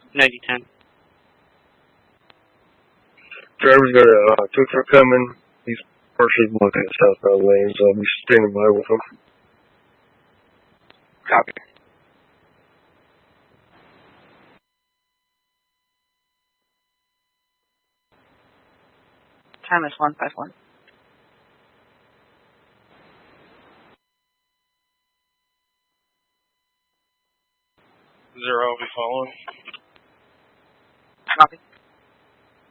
90-10. Driver's got a tow truck coming. He's partially blocking the southbound lane, so I'll be standing by with him. Copy. Time is 151. 0, I'll be following. Copy.